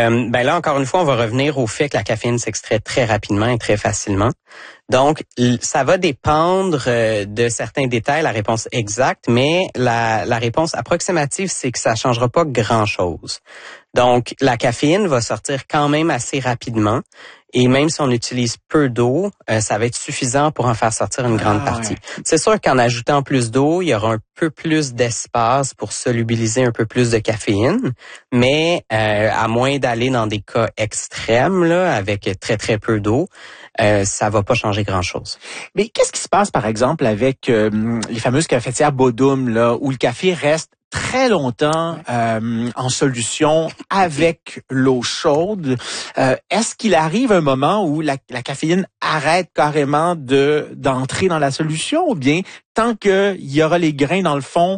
Ben là, encore une fois, on va revenir au fait que la caféine s'extrait très rapidement et très facilement. Donc, ça va dépendre de certains détails, la réponse exacte, mais la réponse approximative, c'est que ça changera pas grand-chose. Donc, la caféine va sortir quand même assez rapidement. Et même si on utilise peu d'eau, ça va être suffisant pour en faire sortir une grande partie. Ouais. C'est sûr qu'en ajoutant plus d'eau, il y aura un peu plus d'espace pour solubiliser un peu plus de caféine, mais à moins d'aller dans des cas extrêmes là, avec très très peu d'eau, ça va pas changer grand-chose. Mais qu'est-ce qui se passe par exemple avec les fameuses cafetières Bodum là, où le café reste très longtemps en solution avec l'eau chaude? Est-ce qu'il arrive un moment où la caféine arrête carrément d'entrer dans la solution, ou bien tant qu'il y aura les grains dans le fond,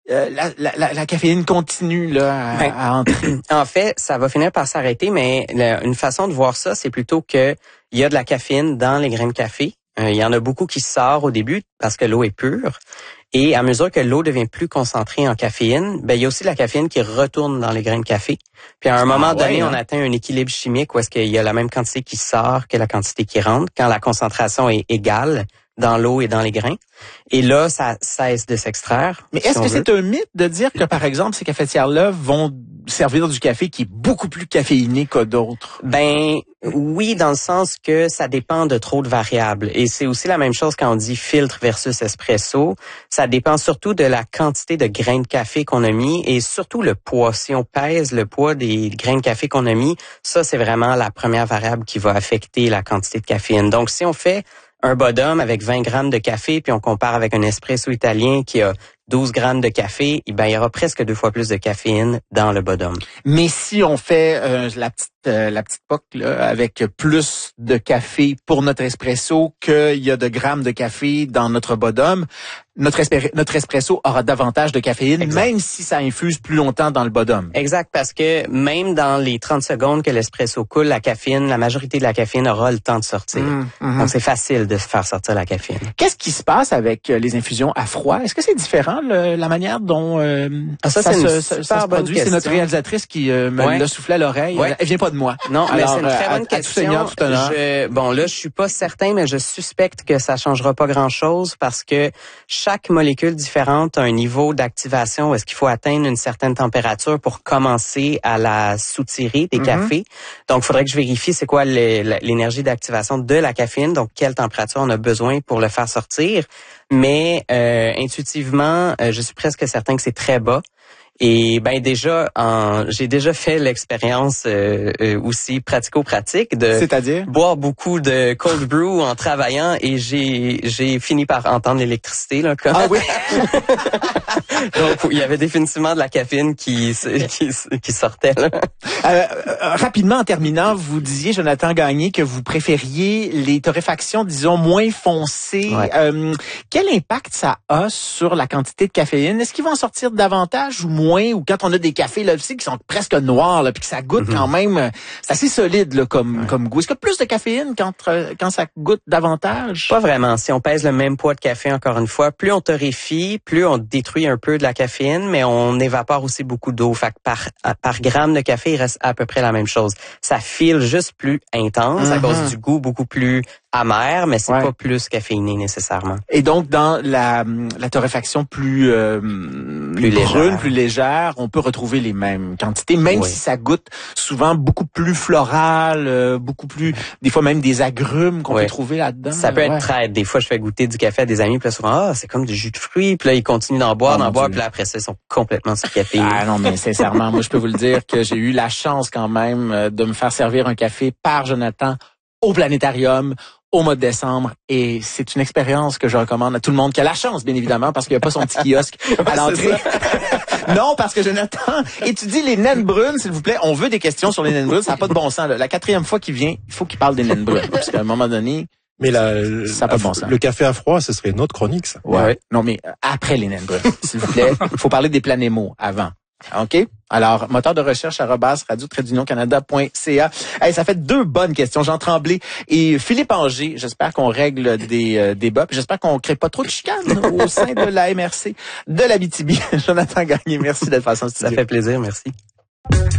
la caféine continue là à entrer? En fait, ça va finir par s'arrêter, mais une façon de voir ça, c'est plutôt que il y a de la caféine dans les grains de café. Il y en a beaucoup qui sortent au début parce que l'eau est pure. Et à mesure que l'eau devient plus concentrée en caféine, ben il y a aussi de la caféine qui retourne dans les grains de café. Puis à un moment donné, on atteint un équilibre chimique où est-ce qu'il y a la même quantité qui sort que la quantité qui rentre quand la concentration est égale dans l'eau et dans les grains. Et là, ça cesse de s'extraire. Mais est-ce que c'est un mythe de dire que, par exemple, ces cafetières-là vont servir du café qui est beaucoup plus caféiné que d'autres? Ben oui, dans le sens que ça dépend de trop de variables. Et c'est aussi la même chose quand on dit filtre versus espresso. Ça dépend surtout de la quantité de grains de café qu'on a mis et surtout le poids. Si on pèse le poids des grains de café qu'on a mis, ça, c'est vraiment la première variable qui va affecter la quantité de caféine. Donc, si on fait un Bodum avec 20 grammes de café, puis on compare avec un espresso italien qui a 12 grammes de café, ben il y aura presque 2 fois plus de caféine dans le Bodum. Mais si on fait la petite POC là, avec plus de café pour notre espresso qu'il y a de grammes de café dans notre Bodum, notre espresso aura davantage de caféine, exact, même si ça infuse plus longtemps dans le Bodum. Exact, parce que même dans les 30 secondes que l'espresso coule, la majorité de la caféine aura le temps de sortir. Donc c'est facile de faire sortir la caféine. Qu'est-ce qui se passe avec les infusions à froid? Est-ce que c'est différent la manière dont ça se produit? C'est notre réalisatrice qui me l'a soufflé à l'oreille. Ouais. Elle vient pas de moi. Non, alors, mais c'est une très bonne question. Tout seigneur, tout honneur. Bon, là, je suis pas certain, mais je suspecte que ça changera pas grand-chose parce que chaque molécule différente a un niveau d'activation où est-ce qu'il faut atteindre une certaine température pour commencer à la soutirer des cafés. Donc, il faudrait que je vérifie c'est quoi l'énergie d'activation de la caféine, donc quelle température on a besoin pour le faire sortir. Mais intuitivement, je suis presque certain que c'est très bas. Et ben déjà, j'ai déjà fait l'expérience aussi pratico-pratique de C'est-à-dire? Boire beaucoup de cold brew en travaillant et j'ai fini par entendre l'électricité là. Comme. Ah oui. Donc il y avait définitivement de la caféine qui sortait là. Rapidement en terminant, vous disiez Jonathan Gagné que vous préfériez les torréfactions disons moins foncées. Ouais. Quel impact ça a sur la quantité de caféine? Est-ce qu'il va en sortir davantage ou moins, ou quand on a des cafés là aussi qui sont presque noirs là puis que ça goûte quand même, c'est assez solide là comme goût. Est-ce qu'il y a plus de caféine quand ça goûte davantage? Pas vraiment. Si on pèse le même poids de café encore une fois, plus on torréfie, plus on détruit un peu de la caféine, mais on évapore aussi beaucoup d'eau. Fait que par gramme de café, il reste à peu près la même chose. Ça file juste plus intense à cause du goût beaucoup plus amer, mais c'est pas plus caféiné nécessairement. Et donc dans la torréfaction plus brune, plus légère, on peut retrouver les mêmes quantités, même si ça goûte souvent beaucoup plus floral, beaucoup plus, des fois même des agrumes qu'on peut trouver là-dedans. Ça peut être traite. Des fois, je fais goûter du café à des amis, puis là, souvent, c'est comme du jus de fruits, puis là, ils continuent d'en boire, puis là, après ça, ils sont complètement sur café. Ah non, mais sincèrement, moi, je peux vous le dire que j'ai eu la chance quand même de me faire servir un café par Jonathan au Planétarium au mois de décembre, et c'est une expérience que je recommande à tout le monde qui a la chance, bien évidemment, parce qu'il n'y a pas son petit kiosque à l'entrée. Non, parce que Jonathan étudie les naines brunes, s'il vous plaît. On veut des questions sur les naines brunes, ça n'a pas de bon sens. Là. La 4e fois qu'il vient, il faut qu'il parle des naines brunes, parce qu'à un moment donné, mais ça n'a pas de bon sens. Le café à froid, ce serait une autre chronique, ça. Ouais. Non, mais après les naines brunes, s'il vous plaît. Il faut parler des planémos avant. OK? Alors, moteur de recherche @radio-canada.ca. Hey, ça fait 2 bonnes questions. Jean Tremblay et Philippe Anger. J'espère qu'on règle des débats. Puis j'espère qu'on crée pas trop de chicanes au sein de la MRC de l'Abitibi. Jonathan Gagné, merci d'être passé en studio. Ça fait plaisir, merci.